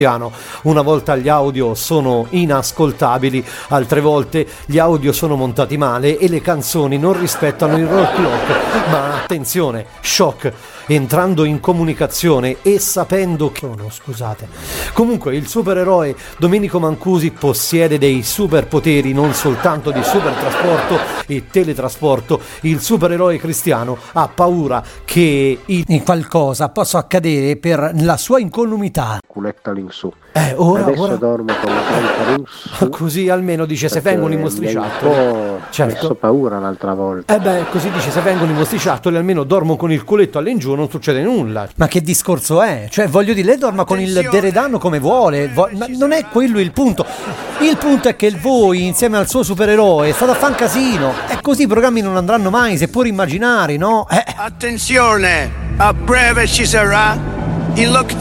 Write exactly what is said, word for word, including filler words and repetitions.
Una volta gli audio sono inascoltabili, altre volte gli audio sono montati male e le canzoni non rispettano il roll clock. Ma attenzione, shock, entrando in comunicazione e sapendo che... Oh no, scusate. Comunque il supereroe Domenico Mancusi possiede dei superpoteri, non soltanto di supertrasporto e teletrasporto. Il supereroe Cristiano ha paura che in qualcosa possa accadere per la sua incolumità. Culetta all'insù. Eh, ora, Adesso ora... dormo con la culetta all'insù. Così almeno dice se vengono i mostriciattoli. Ho certo. messo paura l'altra volta. Eh beh, così dice se vengono i mostriciattoli almeno dormo con il culetto all'ingiù, non succede nulla. Ma che discorso è? Cioè voglio dire, lei dorma con il deredano come vuole, vo- ma non è quello il punto. Il punto è che voi insieme al suo supereroe state a fan casino e così i programmi non andranno mai, seppur immaginari, no? Eh. Attenzione, a breve ci sarà il lockdown.